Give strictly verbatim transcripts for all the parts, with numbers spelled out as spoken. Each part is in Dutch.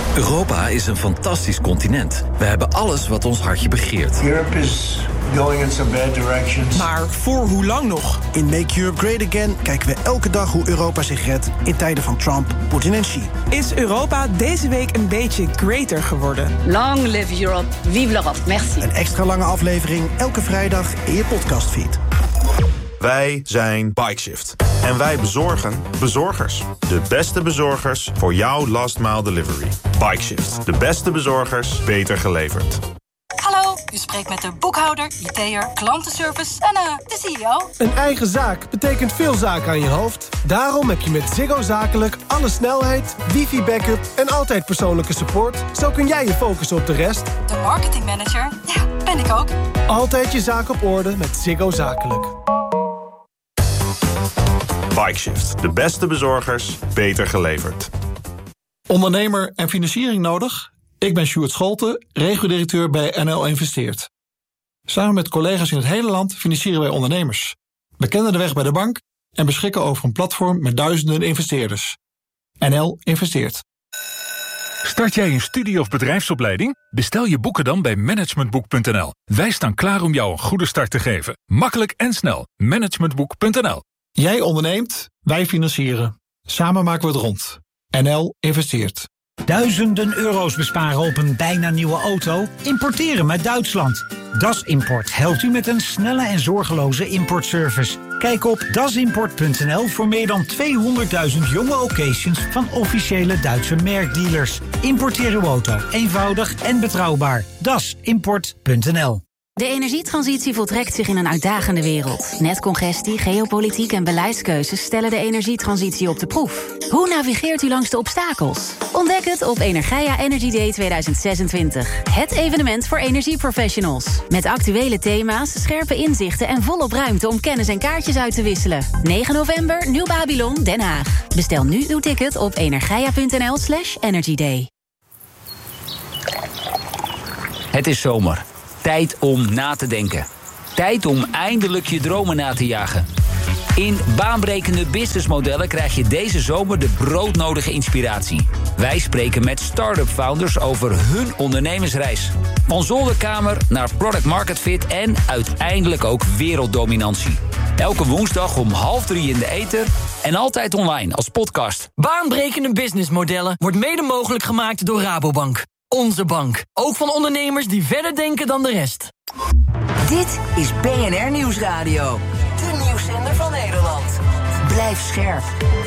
Europa is een fantastisch continent. We hebben alles wat ons hartje begeert. Europe is going in some bad directions. Maar voor hoe lang nog? In Make Europe Great Again kijken we elke dag hoe Europa zich redt in tijden van Trump, Poetin en Xi. Is Europa deze week een beetje greater geworden? Long live Europe, vive l'Europe, merci. Een extra lange aflevering elke vrijdag in je podcastfeed. Wij zijn Bikeshift. En wij bezorgen bezorgers. De beste bezorgers voor jouw last mile delivery. Bikeshift. De beste bezorgers, beter geleverd. Hallo, u spreekt met de boekhouder, I T'er, klantenservice en uh, de C E O. Een eigen zaak betekent veel zaken aan je hoofd. Daarom heb je met Ziggo Zakelijk alle snelheid, wifi-backup en altijd persoonlijke support. Zo kun jij je focussen op de rest. De marketingmanager, ja, ben ik ook. Altijd je zaak op orde met Ziggo Zakelijk. Bikeshift. De beste bezorgers, beter geleverd. Ondernemer en financiering nodig? Ik ben Sjoerd Scholte, regio-directeur bij N L Investeert. Samen met collega's in het hele land financieren wij ondernemers. We kennen de weg bij de bank en beschikken over een platform met duizenden investeerders. N L Investeert. Start jij een studie- of bedrijfsopleiding? Bestel je boeken dan bij managementboek punt n l. Wij staan klaar om jou een goede start te geven. Makkelijk en snel. managementboek punt n l. Jij onderneemt, wij financieren. Samen maken we het rond. N L Investeert. Duizenden euro's besparen op een bijna nieuwe auto? Importeren uit Duitsland. Das Import helpt u met een snelle en zorgeloze importservice. Kijk op das import punt n l voor meer dan tweehonderdduizend jonge occasions van officiële Duitse merkdealers. Importeer uw auto eenvoudig en betrouwbaar. das import punt n l. De energietransitie voltrekt zich in een uitdagende wereld. Netcongestie, geopolitiek en beleidskeuzes stellen de energietransitie op de proef. Hoe navigeert u langs de obstakels? Ontdek het op Energia Energy Day tweeduizend zesentwintig. Het evenement voor energieprofessionals. Met actuele thema's, scherpe inzichten en volop ruimte om kennis en kaartjes uit te wisselen. negen november, Nieuw Babylon, Den Haag. Bestel nu uw ticket op energia punt n l slash energy day. Het is zomer. Tijd om na te denken. Tijd om eindelijk je dromen na te jagen. In baanbrekende businessmodellen krijg je deze zomer de broodnodige inspiratie. Wij spreken met start-up founders over hun ondernemersreis. Van zolderkamer naar product market fit en uiteindelijk ook werelddominantie. Elke woensdag om half drie in de ether en altijd online als podcast. Baanbrekende businessmodellen wordt mede mogelijk gemaakt door Rabobank. Onze bank. Ook van ondernemers die verder denken dan de rest. Dit is B N R Nieuwsradio. De nieuwszender van Nederland. Blijf scherp.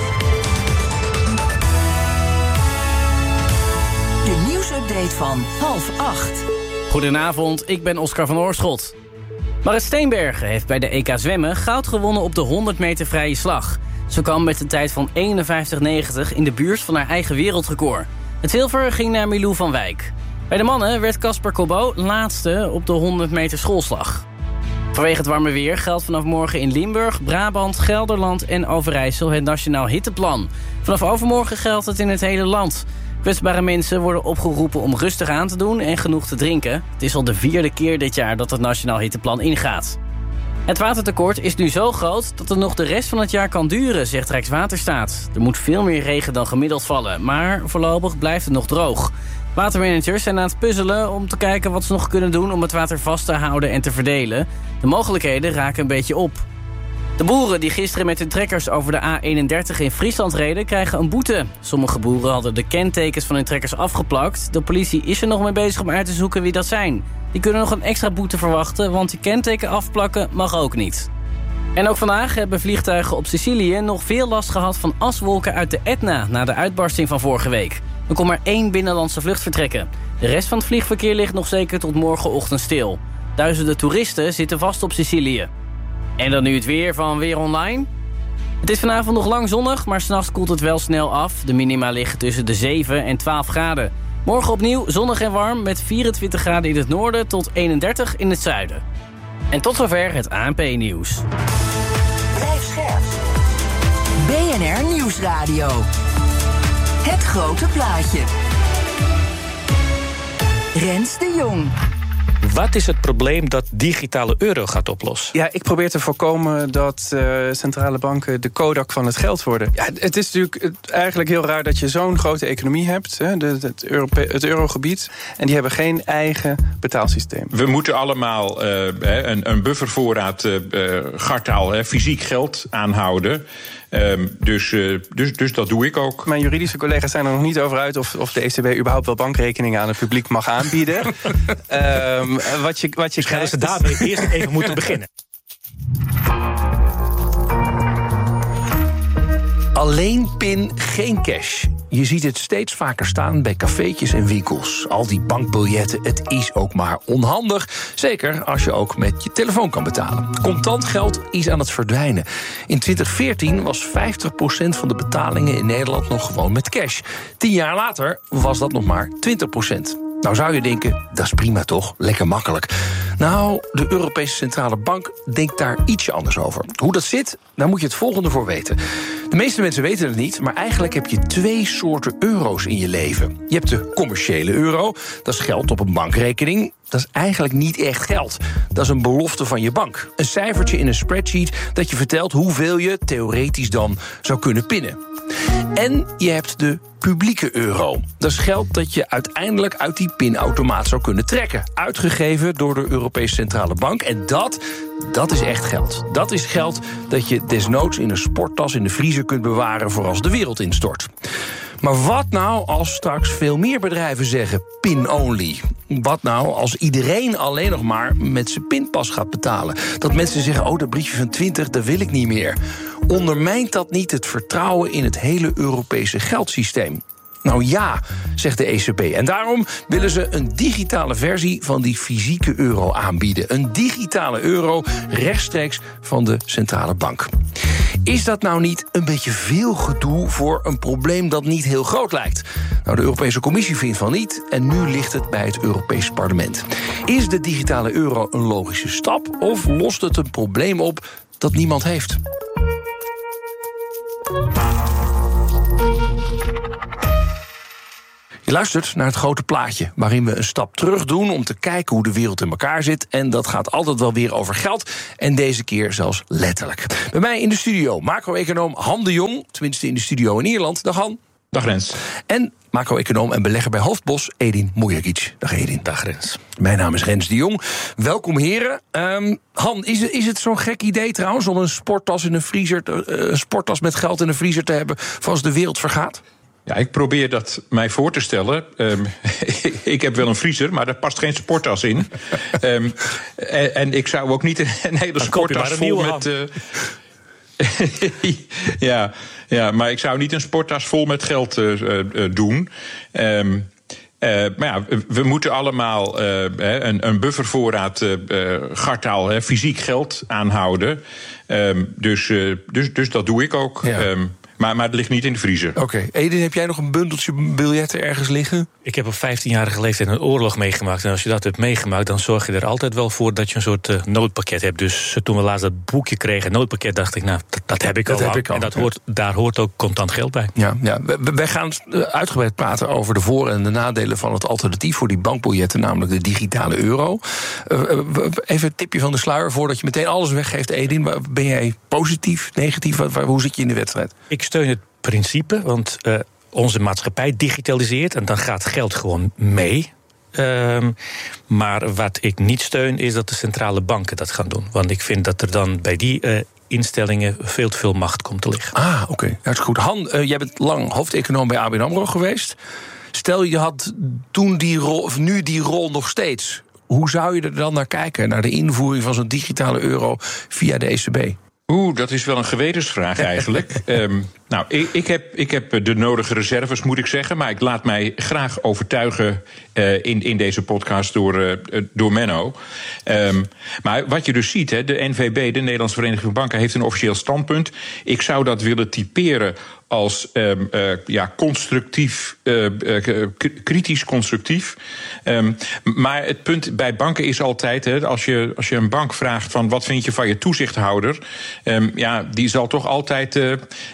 De nieuwsupdate van half acht. Goedenavond, ik ben Oscar van Oorschot. Marit Steenbergen heeft bij de E K Zwemmen goud gewonnen op de honderd meter vrije slag. Ze kwam met een tijd van eenenvijftig negentig in de buurt van haar eigen wereldrecord. Het zilver ging naar Milou van Wijk. Bij de mannen werd Casper Colbeau laatste op de honderd meter schoolslag. Vanwege het warme weer geldt vanaf morgen in Limburg, Brabant, Gelderland en Overijssel het Nationaal Hitteplan. Vanaf overmorgen geldt het in het hele land. Kwetsbare mensen worden opgeroepen om rustig aan te doen en genoeg te drinken. Het is al de vierde keer dit jaar dat het Nationaal Hitteplan ingaat. Het watertekort is nu zo groot dat het nog de rest van het jaar kan duren, zegt Rijkswaterstaat. Er moet veel meer regen dan gemiddeld vallen, maar voorlopig blijft het nog droog. Watermanagers zijn aan het puzzelen om te kijken wat ze nog kunnen doen om het water vast te houden en te verdelen. De mogelijkheden raken een beetje op. De boeren die gisteren met hun trekkers over de A eenendertig in Friesland reden, krijgen een boete. Sommige boeren hadden de kentekens van hun trekkers afgeplakt. De politie is er nog mee bezig om uit te zoeken wie dat zijn. Die kunnen nog een extra boete verwachten, want die kenteken afplakken mag ook niet. En ook vandaag hebben vliegtuigen op Sicilië nog veel last gehad van aswolken uit de Etna na de uitbarsting van vorige week. Er kon maar één binnenlandse vlucht vertrekken. De rest van het vliegverkeer ligt nog zeker tot morgenochtend stil. Duizenden toeristen zitten vast op Sicilië. En dan nu het weer van Weer Online. Het is vanavond nog lang zonnig, maar 's nachts koelt het wel snel af. De minima liggen tussen de zeven en twaalf graden. Morgen opnieuw zonnig en warm met vierentwintig graden in het noorden tot eenendertig in het zuiden. En tot zover het A N P-nieuws. Blijf scherp. B N R Nieuwsradio. Het grote plaatje. Rens de Jong. Wat is het probleem dat digitale euro gaat oplossen? Ja, ik probeer te voorkomen dat uh, centrale banken de Kodak van het geld worden. Ja, het is natuurlijk eigenlijk heel raar dat je zo'n grote economie hebt, hè, de, het, Europe- het eurogebied, en die hebben geen eigen betaalsysteem. We moeten allemaal uh, een, een buffervoorraad uh, gartaal, uh, fysiek geld aanhouden. Um, dus, uh, dus, dus dat doe ik ook. Mijn juridische collega's zijn er nog niet over uit of, of de E C B überhaupt wel bankrekeningen aan het publiek mag aanbieden. um, wat je, wat je dus krijgt, ze daarmee eerst even moeten beginnen. Alleen pin, geen cash. Je ziet het steeds vaker staan bij cafeetjes en winkels. Al die bankbiljetten, het is ook maar onhandig. Zeker als je ook met je telefoon kan betalen. Contant geld is aan het verdwijnen. In twintig veertien was vijftig procent van de betalingen in Nederland nog gewoon met cash. Tien jaar later was dat nog maar twintig procent. Nou zou je denken, dat is prima toch? Lekker makkelijk. Nou, de Europese Centrale Bank denkt daar ietsje anders over. Hoe dat zit, daar moet je het volgende voor weten. De meeste mensen weten het niet, maar eigenlijk heb je twee soorten euro's in je leven. Je hebt de commerciële euro, dat is geld op een bankrekening. Dat is eigenlijk niet echt geld. Dat is een belofte van je bank. Een cijfertje in een spreadsheet dat je vertelt hoeveel je theoretisch dan zou kunnen pinnen. En je hebt de publieke euro. Dat is geld dat je uiteindelijk uit die pinautomaat zou kunnen trekken. Uitgegeven door de Europese Centrale Bank. En dat, dat is echt geld. Dat is geld dat je desnoods in een sporttas in de vriezer kunt bewaren voor als de wereld instort. Maar wat nou als straks veel meer bedrijven zeggen pin-only? Wat nou als iedereen alleen nog maar met zijn pinpas gaat betalen? Dat mensen zeggen, oh, dat briefje van twintig, dat wil ik niet meer. Ondermijnt dat niet het vertrouwen in het hele Europese geldsysteem? Nou ja, zegt de E C B. En daarom willen ze een digitale versie van die fysieke euro aanbieden. Een digitale euro rechtstreeks van de centrale bank. Is dat nou niet een beetje veel gedoe voor een probleem dat niet heel groot lijkt? Nou, de Europese Commissie vindt van niet en nu ligt het bij het Europees Parlement. Is de digitale euro een logische stap of lost het een probleem op dat niemand heeft? Je luistert naar het grote plaatje, waarin we een stap terug doen om te kijken hoe de wereld in elkaar zit. En dat gaat altijd wel weer over geld. En deze keer zelfs letterlijk. Bij mij in de studio macro-econoom Han de Jong, tenminste in de studio in Ierland. Dag Han. Dag Rens. En macro-econoom en belegger bij Hoofdbos, Edin Mujagic. Dag Edin. Dag Rens. Mijn naam is Rens de Jong. Welkom heren. Um, Han, is het, is het zo'n gek idee trouwens om een sporttas in een vriezer, te, uh, een sporttas met geld in een vriezer te hebben voor als de wereld vergaat? Ja, ik probeer dat mij voor te stellen. Um, ik heb wel een vriezer, maar daar past geen sporttas in. um, en, en ik zou ook niet een, een hele dan sporttas een vol met... Uh, ja, ja, maar ik zou niet een sporttas vol met geld uh, uh, doen. Um, Uh, maar ja, we moeten allemaal uh, een, een buffervoorraad uh, gartaal, uh, fysiek geld aanhouden. Um, dus, uh, dus, dus dat doe ik ook. Ja. Um, Maar, maar het ligt niet in de vriezer. Oké. Okay. Edin, heb jij nog een bundeltje biljetten ergens liggen? Ik heb op vijftienjarige leeftijd een oorlog meegemaakt. En als je dat hebt meegemaakt, dan zorg je er altijd wel voor dat je een soort uh, noodpakket hebt. Dus toen we laatst dat boekje kregen, noodpakket, dacht ik, nou, dat, dat heb ik dat al. Heb ik al. En dat hoort, daar hoort ook contant geld bij. Ja, ja. Wij gaan uitgebreid praten over de voor- en de nadelen van het alternatief voor die bankbiljetten, namelijk de digitale euro. Even een tipje van de sluier voordat je meteen alles weggeeft, Edin. Ben jij positief, negatief? Hoe zit je in de wedstrijd? Ik steun het principe, want uh, onze maatschappij digitaliseert en dan gaat geld gewoon mee. Um, maar wat ik niet steun is dat de centrale banken dat gaan doen. Want ik vind dat er dan bij die uh, instellingen veel te veel macht komt te liggen. Ah, oké. Okay. Dat is goed. Han, uh, jij bent lang hoofdeconoom bij A B N AMRO geweest. Stel je had toen die rol, of nu die rol nog steeds. Hoe zou je er dan naar kijken, naar de invoering van zo'n digitale euro via de E C B? Oeh, dat is wel een gewetensvraag eigenlijk. um, nou, ik, ik, heb, ik heb de nodige reserves, moet ik zeggen. Maar ik laat mij graag overtuigen uh, in, in deze podcast door, uh, door Menno. Um, maar wat je dus ziet, hè, de N V B, de Nederlandse Vereniging van Banken, heeft een officieel standpunt. Ik zou dat willen typeren als um, uh, ja, constructief, uh, uh, kritisch constructief. Um, maar het punt bij banken is altijd, hè, als je, als je een bank vraagt van wat vind je van je toezichthouder, um, ja, die zal toch altijd uh, in zijn achterhoofd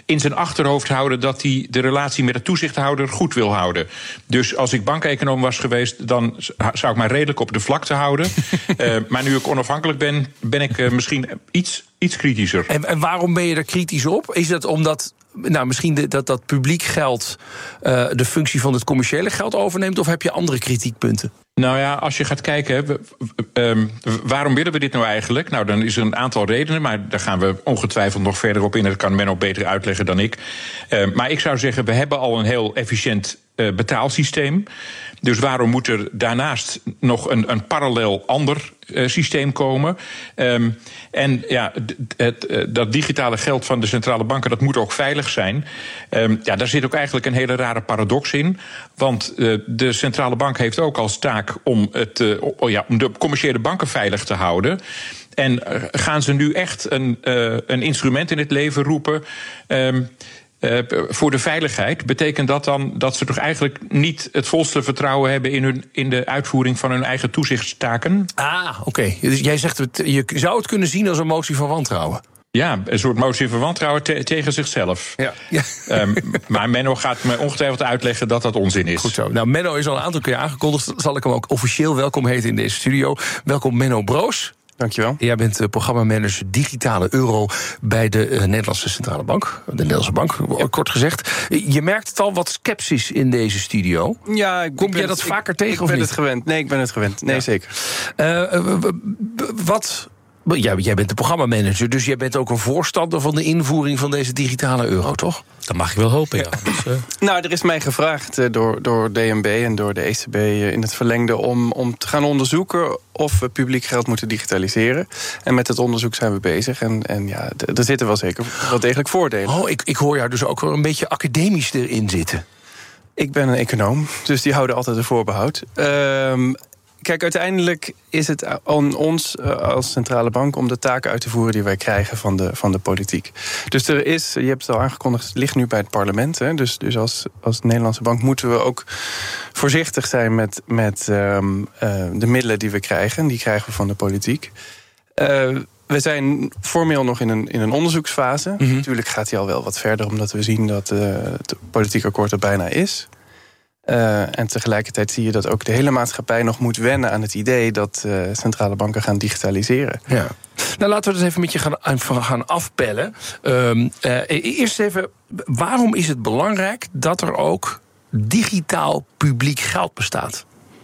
achterhoofd houden dat hij de relatie met de toezichthouder goed wil houden. Dus als ik bankeconoom was geweest, dan zou ik mij redelijk op de vlakte houden. uh, maar nu ik onafhankelijk ben, ben ik uh, misschien iets, iets kritischer. En, en waarom ben je er kritisch op? Is dat omdat nou, misschien de, dat, dat publiek geld uh, de functie van het commerciële geld overneemt, of heb je andere kritiekpunten? Nou ja, als je gaat kijken, we, um, waarom willen we dit nou eigenlijk? Nou, dan is er een aantal redenen, maar daar gaan we ongetwijfeld nog verder op in. Dat kan Menno beter uitleggen dan ik. Uh, maar ik zou zeggen, we hebben al een heel efficiënt uh, betaalsysteem. Dus waarom moet er daarnaast nog een, een parallel ander uh, systeem komen? Um, en ja, het, het, dat digitale geld van de centrale banken, dat moet ook veilig zijn. Um, ja, daar zit ook eigenlijk een hele rare paradox in. Want uh, de centrale bank heeft ook als taak om, het, uh, oh ja, om de commerciële banken veilig te houden. En uh, gaan ze nu echt een, uh, een instrument in het leven roepen Um, Uh, voor de veiligheid, betekent dat dan dat ze toch eigenlijk niet het volste vertrouwen hebben in, hun, in de uitvoering van hun eigen toezichtstaken? Ah, oké. Okay. Dus jij zegt, het, je zou het kunnen zien als een motie van wantrouwen. Ja, een soort motie van wantrouwen te, tegen zichzelf. Ja. Ja. Um, maar Menno gaat me ongetwijfeld uitleggen dat dat onzin is. Goed zo. Nou, Menno is al een aantal keer aangekondigd. Zal ik hem ook officieel welkom heten in deze studio. Welkom Menno Broos. Dankjewel. Jij bent uh, programmamanager digitale euro bij de uh, Nederlandse Centrale Bank. De Nederlandse Bank, ja. Kort gezegd. Je merkt het al wat sceptisch in deze studio. Ja, ik Kom jij dat het, vaker ik, tegen ik of ben niet? Het gewend. Nee, ik ben het gewend. Nee, ja. Zeker. Uh, wat... Ja, jij bent de programmamanager, dus jij bent ook een voorstander van de invoering van deze digitale euro, toch? Dat mag ik wel hopen, ja. Dus, uh... Nou, er is mij gevraagd uh, door, door D N B en door de E C B uh, in het verlengde om, om te gaan onderzoeken of we publiek geld moeten digitaliseren. En met het onderzoek zijn we bezig. En, en ja, d- er zitten wel zeker wel degelijk voordelen. Oh, ik, ik hoor jou dus ook wel een beetje academisch erin zitten. Ik ben een econoom, dus die houden altijd een voorbehoud. Um, Kijk, uiteindelijk is het aan ons als centrale bank om de taken uit te voeren die wij krijgen van de, van de politiek. Dus er is, je hebt het al aangekondigd, het ligt nu bij het parlement. Hè? Dus, dus als, als Nederlandse bank moeten we ook voorzichtig zijn met, met um, uh, de middelen die we krijgen. Die krijgen we van de politiek. Uh, we zijn formeel nog in een, in een onderzoeksfase. Mm-hmm. Natuurlijk gaat die al wel wat verder, omdat we zien dat uh, het politiek akkoord er bijna is. Uh, en tegelijkertijd zie je dat ook de hele maatschappij nog moet wennen aan het idee dat uh, centrale banken gaan digitaliseren. Ja. Nou, laten we dat even met je gaan, gaan afpellen. Um, uh, eerst even, waarom is het belangrijk dat er ook digitaal publiek geld bestaat?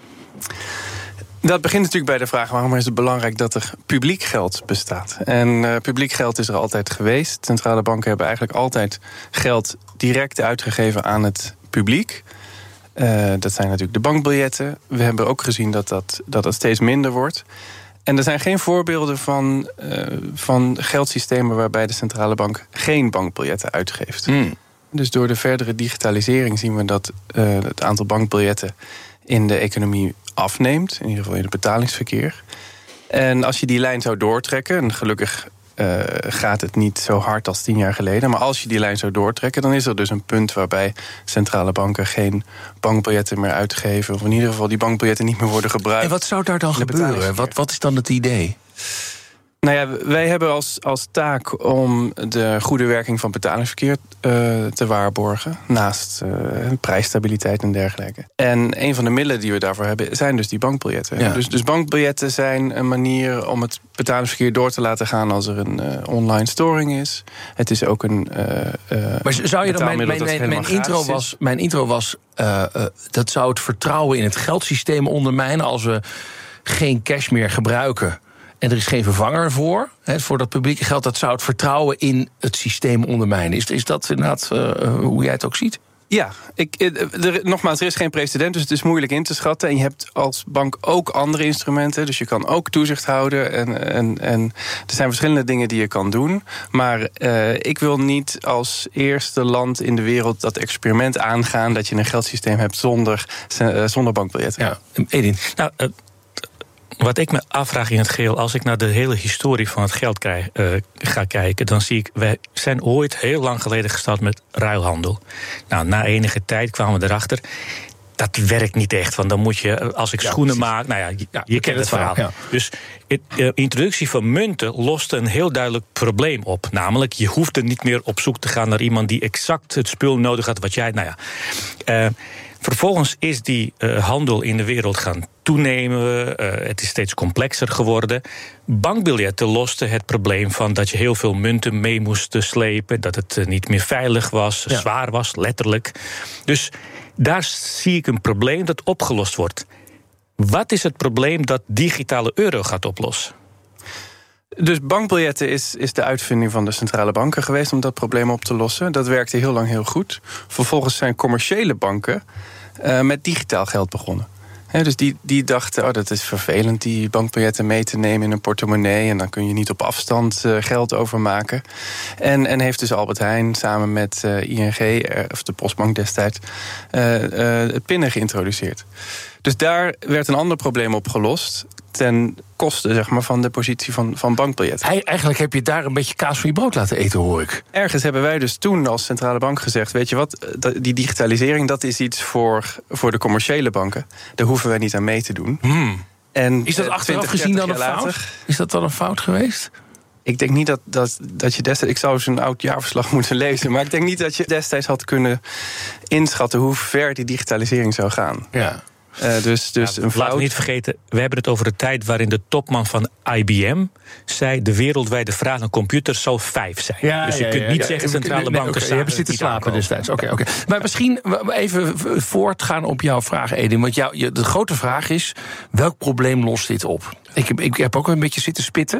Dat begint natuurlijk bij de vraag, waarom is het belangrijk dat er publiek geld bestaat? En uh, publiek geld is er altijd geweest. Centrale banken hebben eigenlijk altijd geld direct uitgegeven aan het publiek. Uh, dat zijn natuurlijk de bankbiljetten. We hebben ook gezien dat dat, dat dat steeds minder wordt. En er zijn geen voorbeelden van, uh, van geldsystemen waarbij de centrale bank geen bankbiljetten uitgeeft. Mm. Dus door de verdere digitalisering zien we dat uh, het aantal bankbiljetten in de economie afneemt. In ieder geval in het betalingsverkeer. En als je die lijn zou doortrekken, en gelukkig Uh, gaat het niet zo hard als tien jaar geleden. Maar als je die lijn zou doortrekken, dan is er dus een punt waarbij centrale banken geen bankbiljetten meer uitgeven. Of in ieder geval die bankbiljetten niet meer worden gebruikt. En wat zou daar dan gebeuren? Wat, wat is dan het idee? Nou ja, wij hebben als, als taak om de goede werking van betalingsverkeer uh, te waarborgen. Naast uh, prijsstabiliteit en dergelijke. En een van de middelen die we daarvoor hebben zijn dus die bankbiljetten. Ja. Dus, dus bankbiljetten zijn een manier om het betalingsverkeer door te laten gaan als er een uh, online storing is. Het is ook een uh, uh, maar zou je dan mijn, mijn, mijn, mijn, intro was, mijn intro was uh, uh, dat zou het vertrouwen in het geldsysteem ondermijnen als we geen cash meer gebruiken. En er is geen vervanger voor, hè, voor dat publieke geld. Dat zou het vertrouwen in het systeem ondermijnen. Is, is dat inderdaad uh, hoe jij het ook ziet? Ja, ik, er, nogmaals, er is geen precedent, dus het is moeilijk in te schatten. En je hebt als bank ook andere instrumenten. Dus je kan ook toezicht houden. En, en, en er zijn verschillende dingen die je kan doen. Maar uh, ik wil niet als eerste land in de wereld dat experiment aangaan dat je een geldsysteem hebt zonder, uh, zonder bankbiljetten. Ja, Edin. Nou, uh, wat ik me afvraag in het geheel, als ik naar de hele historie van het geld krijg, uh, ga kijken, dan zie ik, wij zijn ooit heel lang geleden gestart met ruilhandel. Nou, na enige tijd kwamen we erachter, dat werkt niet echt. Want dan moet je, als ik ja, schoenen precies. maak... Nou ja, je, ja, je kent het verhaal. Ja. Dus de introductie van munten loste een heel duidelijk probleem op. Namelijk, je hoefde niet meer op zoek te gaan naar iemand die exact het spul nodig had wat jij... Nou ja... Uh, Vervolgens is die uh, handel in de wereld gaan toenemen. Uh, het is steeds complexer geworden. Bankbiljetten losten het probleem van dat je heel veel munten mee moest slepen. Dat het uh, niet meer veilig was, ja. zwaar was, letterlijk. Dus daar zie ik een probleem dat opgelost wordt. Wat is het probleem dat digitale euro gaat oplossen? Dus bankbiljetten is, is de uitvinding van de centrale banken geweest om dat probleem op te lossen. Dat werkte heel lang heel goed. Vervolgens zijn commerciële banken uh, met digitaal geld begonnen. He, dus die, die dachten, oh, dat is vervelend, die bankbiljetten mee te nemen in een portemonnee. En dan kun je niet op afstand uh, geld overmaken. En, en heeft dus Albert Heijn samen met uh, I N G, uh, of de Postbank destijds, uh, uh, het pinnen geïntroduceerd. Dus daar werd een ander probleem opgelost ten koste, zeg maar, van de positie van, van bankbiljetten. Eigenlijk heb je daar een beetje kaas van je brood laten eten, hoor ik. Ergens hebben wij dus toen als centrale bank gezegd, weet je wat, die digitalisering, dat is iets voor, voor de commerciële banken. Daar hoeven wij niet aan mee te doen. Hmm. En is dat achteraf gezien dan een fout? Later, is dat dan een fout geweest? Ik denk niet dat, dat, dat je destijds... Ik zou eens een oud jaarverslag moeten lezen, maar ik denk niet dat je destijds had kunnen inschatten hoe ver die digitalisering zou gaan. Ja. Uh, dus, dus ja, een fout. Laten we niet vergeten, we hebben het over de tijd waarin de topman van I B M zei, de wereldwijde vraag naar computers zal vijf zijn. Ja, dus je ja, kunt ja, niet ja, zeggen, ja, centrale nee, banken... Okay, je hebt zitten slapen destijds. Oké, okay, okay. Maar misschien even voortgaan op jouw vraag, Edin. Want jou, de grote vraag is, welk probleem lost dit op? Ik heb, ik heb ook een beetje zitten spitten.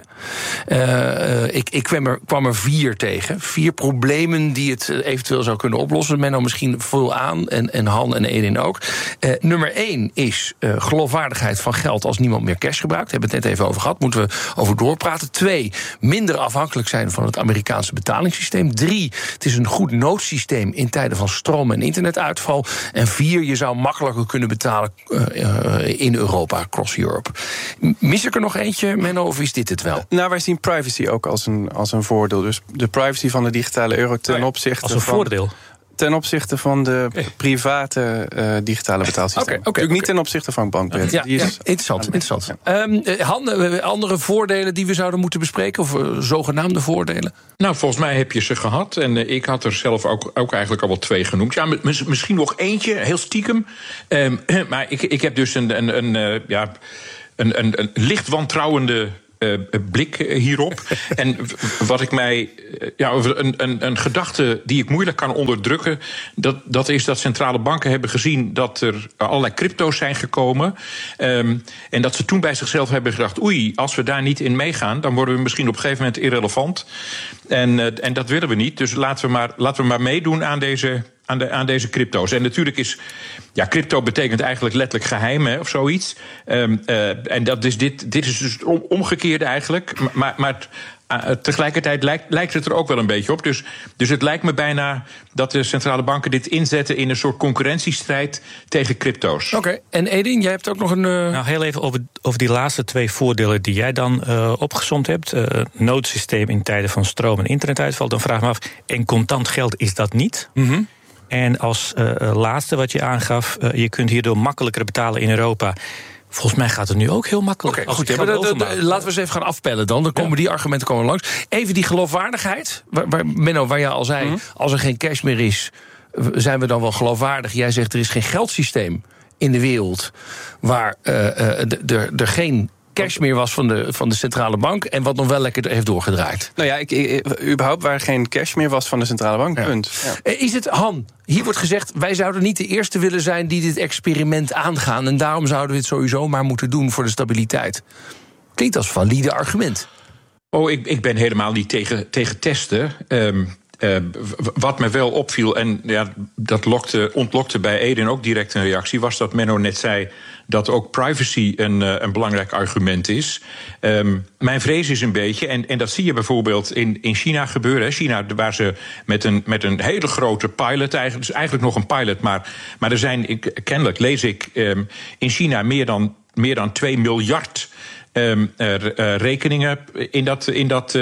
Uh, ik ik kwam, er, kwam er vier tegen. Vier problemen die het eventueel zou kunnen oplossen. Menno misschien vul aan, en, en Han en Edin ook. Uh, nummer één is uh, geloofwaardigheid van geld als niemand meer cash gebruikt. Daar hebben we het net even over gehad. Moeten we over doorpraten. Twee, minder afhankelijk zijn van het Amerikaanse betalingssysteem. Drie, het is een goed noodsysteem in tijden van stroom- en internetuitval. En vier, je zou makkelijker kunnen betalen uh, uh, in Europa, across Europe. Mis ik er nog eentje, Menno, of is dit het wel? Nou, wij zien privacy ook als een, als een voordeel. Dus de privacy van de digitale euro ten opzichte als een van... voordeel? Ten opzichte van de private uh, digitale betaalsysteem. Okay, okay, Natuurlijk okay. niet ten opzichte van bankbiljetten. Ja, ja, interessant. interessant. Ja. Um, Han, andere voordelen die we zouden moeten bespreken? Of uh, zogenaamde voordelen? Nou, volgens mij heb je ze gehad. En uh, ik had er zelf ook, ook eigenlijk al wel twee genoemd. Ja, mis, misschien nog eentje, heel stiekem. Um, maar ik, ik heb dus een... een, een uh, ja, Een, een, een licht wantrouwende uh, blik hierop. En wat ik mij. Ja, een, een, een gedachte die ik moeilijk kan onderdrukken. Dat, dat is dat centrale banken hebben gezien dat er allerlei crypto's zijn gekomen. Um, en dat ze toen bij zichzelf hebben gedacht: oei, als we daar niet in meegaan, dan worden we misschien op een gegeven moment irrelevant. En, uh, en dat willen we niet. Dus laten we maar, laten we maar meedoen aan deze. Aan, de, aan deze crypto's. En natuurlijk is... Ja, crypto betekent eigenlijk letterlijk geheim, hè, of zoiets. Um, uh, en dat is dit, dit is dus om, omgekeerde eigenlijk. Maar, maar uh, tegelijkertijd lijkt, lijkt het er ook wel een beetje op. Dus, dus het lijkt me bijna dat de centrale banken dit inzetten in een soort concurrentiestrijd tegen crypto's. Oké, okay. En Edin, jij hebt ook nog een... Uh... Nou, heel even over, over die laatste twee voordelen die jij dan uh, opgesomd hebt. Uh, noodsysteem in tijden van stroom- en internetuitval. Dan vraag ik me af, en contant geld is dat niet? Mm-hmm. En als uh, laatste wat je aangaf, uh, je kunt hierdoor makkelijker betalen in Europa. Volgens mij gaat het nu ook heel makkelijk. Oké, okay, goed. Ja, de, de, de, laten we eens even gaan afpellen dan. Dan komen ja. die argumenten komen langs. Even die geloofwaardigheid. Waar, waar, Menno, waar jij al zei, mm-hmm. als er geen cash meer is, zijn we dan wel geloofwaardig? Jij zegt, er is geen geldsysteem in de wereld waar uh, uh, er geen cash meer was van de, van de centrale bank en wat nog wel lekker heeft doorgedraaid. Nou ja, ik, ik, überhaupt waar geen cash meer was van de centrale bank, ja. punt. Ja. Is het, Han, hier wordt gezegd, wij zouden niet de eerste willen zijn die dit experiment aangaan en daarom zouden we het sowieso maar moeten doen voor de stabiliteit. Klinkt als valide argument. Oh, ik, ik ben helemaal niet tegen, tegen testen. Um, Uh, wat me wel opviel, en ja, dat lokte, ontlokte bij Edin ook direct een reactie, was dat Menno net zei dat ook privacy een, uh, een belangrijk argument is. Um, mijn vrees is een beetje, en, en dat zie je bijvoorbeeld in, in China gebeuren. China, waar ze met een, met een hele grote pilot, eigenlijk, dus eigenlijk nog een pilot, maar, maar er zijn, ik, kennelijk lees ik, um, in China meer dan, meer dan twee miljard Um, uh, rekeningen in dat, in dat uh,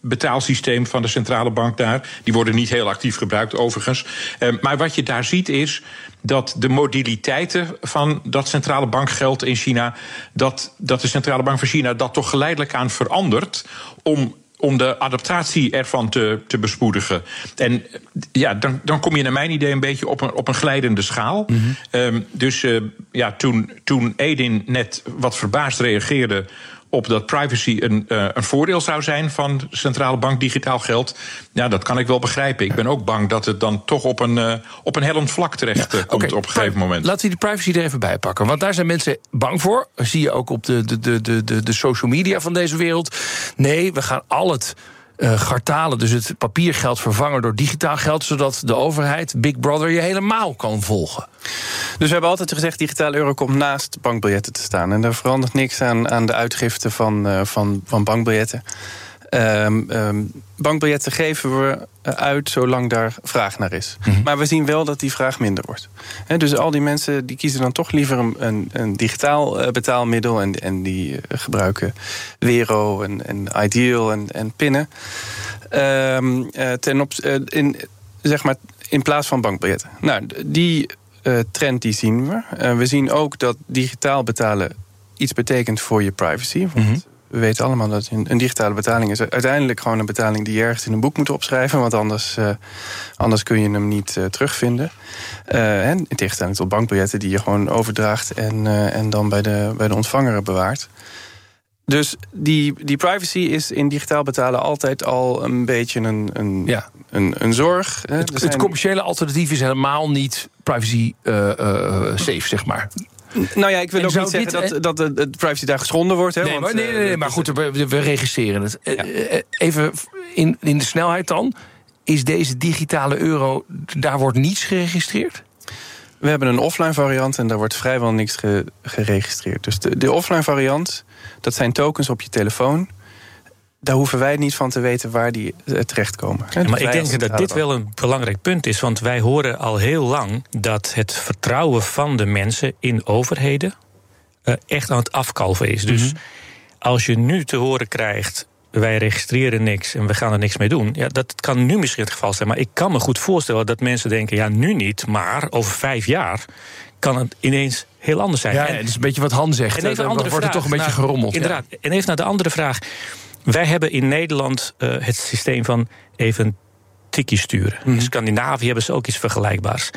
betaalsysteem van de centrale bank daar. Die worden niet heel actief gebruikt overigens. Uh, maar wat je daar ziet is dat de modaliteiten van dat centrale bankgeld in China, dat, dat de centrale bank van China dat toch geleidelijk aan verandert om om de adaptatie ervan te, te bespoedigen. En ja, dan, dan kom je naar mijn idee een beetje op een, op een glijdende schaal. Mm-hmm. Um, dus uh, ja, toen, toen Edin net wat verbaasd reageerde op dat privacy een, uh, een voordeel zou zijn van de centrale bank digitaal geld, ja, dat kan ik wel begrijpen. Ik ben ook bang dat het dan toch op een, uh, op een hellend vlak terecht uh, komt okay, op een gegeven moment. Laten we die privacy er even bij pakken. Want daar zijn mensen bang voor. Dat zie je ook op de, de, de, de, de social media van deze wereld. Nee, we gaan al het Uh, gartalen, dus het papiergeld vervangen door digitaal geld, zodat de overheid, Big Brother, je helemaal kan volgen. Dus we hebben altijd gezegd, digitale euro komt naast bankbiljetten te staan. En er verandert niks aan, aan de uitgifte van, uh, van, van bankbiljetten. Um, um, bankbiljetten geven we uit zolang daar vraag naar is. Mm-hmm. Maar we zien wel dat die vraag minder wordt. He, dus al die mensen die kiezen dan toch liever een, een, een digitaal uh, betaalmiddel en, en die uh, gebruiken Wero en, en Ideal en, en pinnen. Um, uh, ten op, uh, in, zeg maar, in plaats van bankbiljetten. Nou, die uh, trend die zien we. Uh, we zien ook dat digitaal betalen iets betekent voor je privacy. Want mm-hmm. we weten allemaal dat een digitale betaling is uiteindelijk gewoon een betaling die je ergens in een boek moet opschrijven, want anders, uh, anders kun je hem niet uh, terugvinden. Uh, en in tegenstelling tot bankbiljetten die je gewoon overdraagt en, uh, en dan bij de, bij de ontvanger bewaart. Dus die, die privacy is in digitaal betalen altijd al een beetje een, een, ja. een, een zorg. Het, het zijn... commerciële alternatief is helemaal niet privacy uh, uh, safe, zeg maar. Nou ja, ik wil en ook niet zeggen dit, dat, dat de privacy daar geschonden wordt. Hè, nee, want, maar, nee, nee, nee, maar goed, we, we registreren het. Ja. Even in, in de snelheid dan. Is deze digitale euro, daar wordt niets geregistreerd? We hebben een offline variant en daar wordt vrijwel niks ge, geregistreerd. Dus de, de offline variant, dat zijn tokens op je telefoon. Daar hoeven wij niet van te weten waar die terechtkomen. Ja, maar ik denk dat dit wel een belangrijk punt is. Want wij horen al heel lang dat het vertrouwen van de mensen in overheden uh, echt aan het afkalven is. Dus mm-hmm. als je nu te horen krijgt, wij registreren niks en we gaan er niks mee doen. Ja, dat kan nu misschien het geval zijn. Maar ik kan me goed voorstellen dat mensen denken, ja, nu niet, maar over vijf jaar kan het ineens heel anders zijn. Ja, en, het is een beetje wat Han zegt. Dan wordt vraag, het toch een beetje nou, gerommeld. Inderdaad. Ja. En even naar de andere vraag. Wij hebben in Nederland uh, het systeem van even tikkie sturen. Mm-hmm. In Scandinavië hebben ze ook iets vergelijkbaars.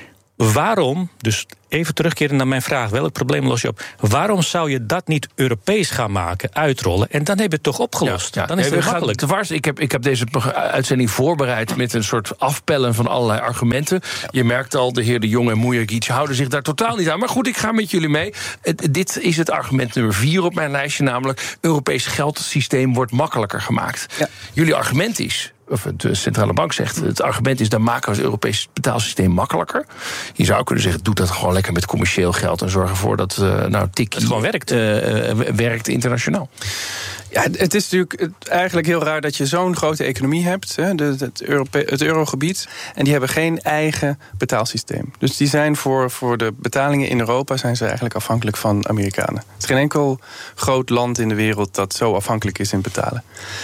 Waarom, dus even terugkeren naar mijn vraag, welk probleem los je op? Waarom zou je dat niet Europees gaan maken, uitrollen, en dan heb je het toch opgelost? Ja, ja. Dan is het makkelijk. Gaan, ik, heb, ik heb deze uitzending voorbereid met een soort afpellen van allerlei argumenten. Ja. Je merkt al, de heer De Jong en Mujagic houden zich daar totaal niet aan. Maar goed, ik ga met jullie mee. Het, dit is het argument nummer vier op mijn lijstje, namelijk Europees geldsysteem wordt makkelijker gemaakt. Ja. Jullie argument is, of de centrale bank zegt, het argument is, dan maken we het Europees betaalsysteem makkelijker. Je zou kunnen zeggen, doe dat gewoon lekker met commercieel geld en zorg ervoor dat uh, nou tikkie gewoon werkt. Uh, werkt internationaal. Ja, het is natuurlijk eigenlijk heel raar dat je zo'n grote economie hebt, hè, de, het, Europe, het eurogebied, en die hebben geen eigen betaalsysteem. Dus die zijn voor, voor de betalingen in Europa zijn ze eigenlijk afhankelijk van Amerikanen. Er is geen enkel groot land in de wereld dat zo afhankelijk is in betalen.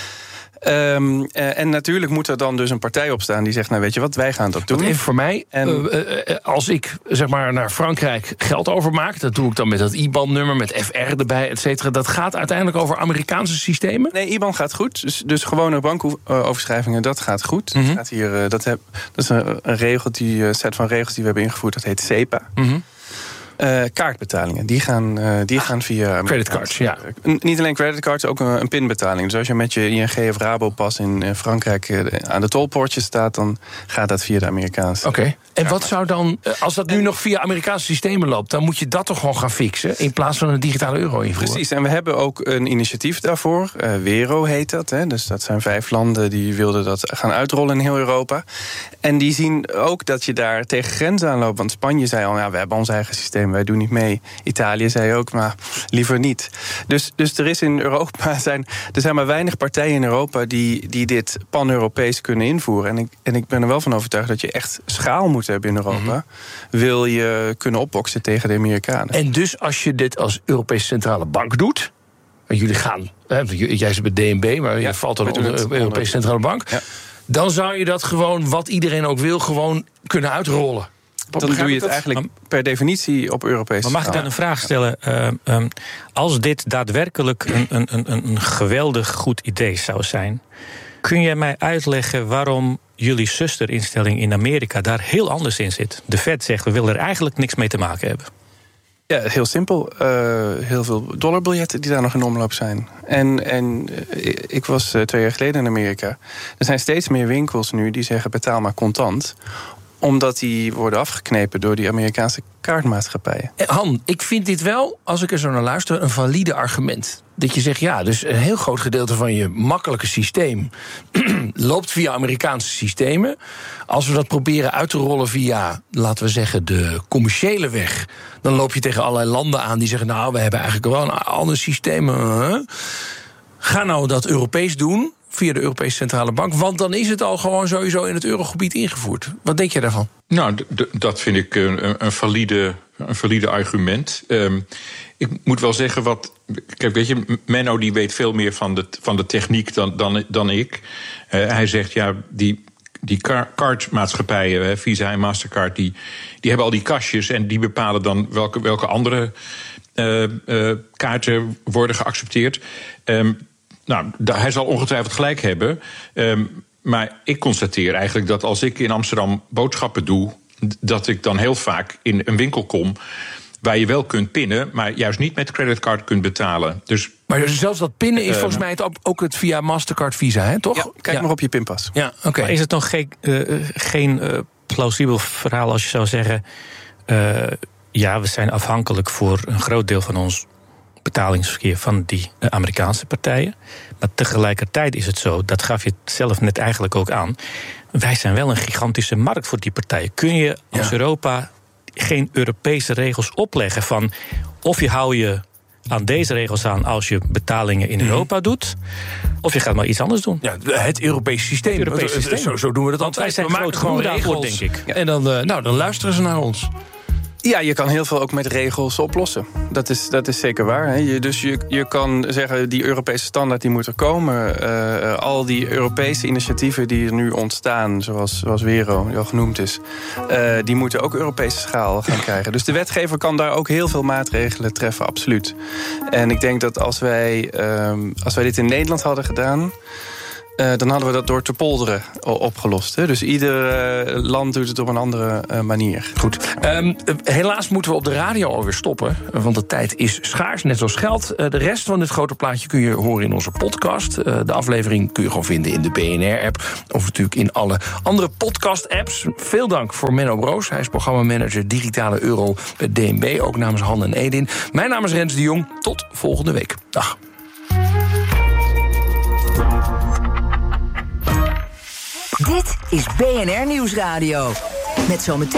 Um, uh, en natuurlijk moet er dan dus een partij opstaan die zegt, nou weet je wat, wij gaan dat doen. Want even voor mij, en uh, uh, als ik zeg maar naar Frankrijk geld overmaak, dat doe ik dan met dat I B A N-nummer, met F R erbij, et cetera. Dat gaat uiteindelijk over Amerikaanse systemen? Nee, I B A N gaat goed. Dus, dus gewone bankoverschrijvingen, dat gaat goed. Mm-hmm. Dat, gaat hier, uh, dat, heb, dat is een, een regel, die uh, set van regels die we hebben ingevoerd, dat heet SEPA. Mm-hmm. Uh, kaartbetalingen, die gaan, uh, die gaan via creditcards, ja. Uh, niet alleen creditcards, ook een, een pinbetaling. Dus als je met je I N G of Rabopas in uh, Frankrijk uh, aan de tolpoortjes staat, dan gaat dat via de Amerikaanse. Oké. Okay. En wat zou dan, uh, als dat nu en, nog via Amerikaanse systemen loopt, dan moet je dat toch gewoon gaan fixen in plaats van een digitale euro invoeren? Precies. En we hebben ook een initiatief daarvoor. Uh, Wero heet dat. Hè. Dus dat zijn vijf landen die wilden dat gaan uitrollen in heel Europa. En die zien ook dat je daar tegen grenzen aan loopt. Want Spanje zei al, ja, we hebben ons eigen systeem, wij doen niet mee. Italië zei ook, maar liever niet. Dus, dus er is in Europa zijn, er zijn maar weinig partijen in Europa die, die dit pan-Europees kunnen invoeren. En ik, en ik ben er wel van overtuigd dat je echt schaal moet hebben in Europa. Mm-hmm. Wil je kunnen opboksen tegen de Amerikanen. En dus als je dit als Europese Centrale Bank doet, en jullie gaan jij zit bij D N B, maar je ja, valt dan onder de Europese Centrale Bank. Ja. Dan zou je dat gewoon, wat iedereen ook wil, gewoon kunnen uitrollen. Wat dan doe je het dat? Eigenlijk per definitie op Europese Maar mag ik dan een vraag stellen? Uh, um, als dit daadwerkelijk een, een, een, een geweldig goed idee zou zijn, kun je mij uitleggen waarom jullie zusterinstelling in Amerika daar heel anders in zit? De Fed zegt, we willen er eigenlijk niks mee te maken hebben. Ja, heel simpel. Uh, heel veel dollarbiljetten die daar nog in omloop zijn. En, en uh, ik was uh, twee jaar geleden in Amerika. Er zijn steeds meer winkels nu die zeggen betaal maar contant, omdat die worden afgeknepen door die Amerikaanse kaartmaatschappijen. Han, ik vind dit wel, als ik er zo naar luister, een valide argument. Dat je zegt, ja, dus een heel groot gedeelte van je makkelijke systeem loopt via Amerikaanse systemen. Als we dat proberen uit te rollen via, laten we zeggen, de commerciële weg, dan loop je tegen allerlei landen aan die zeggen, nou, we hebben eigenlijk wel een ander systeem. Huh? Ga nou dat Europees doen, via de Europese Centrale Bank, want dan is het al gewoon sowieso in het eurogebied ingevoerd. Wat denk je daarvan? Nou, d- d- dat vind ik een, een, valide, een valide argument. Um, ik moet wel zeggen, wat. Kijk, weet je, Menno die weet veel meer van de, van de techniek dan, dan, dan ik. Uh, hij zegt, ja, die, die kaartmaatschappijen, Visa en Mastercard, die, die hebben al die kastjes en die bepalen dan welke, welke andere uh, uh, kaarten worden geaccepteerd. Um, Nou, hij zal ongetwijfeld gelijk hebben. Um, maar ik constateer eigenlijk dat als ik in Amsterdam boodschappen doe, dat ik dan heel vaak in een winkel kom waar je wel kunt pinnen, maar juist niet met creditcard kunt betalen. Dus, maar zelfs dat pinnen is uh, volgens mij het ook het via Mastercard Visa, hè, toch? Ja, kijk ja. maar op je pinpas. Ja, oké. Okay. Maar is het nog geen, uh, geen uh, plausibel verhaal als je zou zeggen, Uh, ja, we zijn afhankelijk voor een groot deel van ons betalingsverkeer van die Amerikaanse partijen. Maar tegelijkertijd is het zo, dat gaf je zelf net eigenlijk ook aan, wij zijn wel een gigantische markt voor die partijen. Kun je als ja. Europa geen Europese regels opleggen van of je hou je aan deze regels aan als je betalingen in Europa doet, of je gaat maar iets anders doen. Ja, het Europese systeem. Het Europese systeem. Zo, zo doen we dat altijd. Wij zijn we maken gewoon regels, denk ik. Ja. En dan, uh, nou, dan luisteren ze naar ons. Ja, je kan heel veel ook met regels oplossen. Dat is, dat is zeker waar. Hè. Je, dus je, je kan zeggen, die Europese standaard die moet er komen. Uh, al die Europese initiatieven die er nu ontstaan, zoals, zoals Wero, die al genoemd is, Uh, die moeten ook Europese schaal gaan krijgen. Dus de wetgever kan daar ook heel veel maatregelen treffen, absoluut. En ik denk dat als wij, uh, als wij dit in Nederland hadden gedaan, Uh, dan hadden we dat door te polderen opgelost. Hè? Dus ieder uh, land doet het op een andere uh, manier. Goed. Um, helaas moeten we op de radio alweer stoppen, want de tijd is schaars, net zoals geld. Uh, de rest van dit grote plaatje kun je horen in onze podcast. Uh, de aflevering kun je gewoon vinden in de B N R-app, of natuurlijk in alle andere podcast-apps. Veel dank voor Menno Broos. Hij is programmamanager Digitale Euro bij D N B, ook namens Han en Edin. Mijn naam is Rens de Jong. Tot volgende week. Dag. Dit is B N R Nieuwsradio. Met zometeen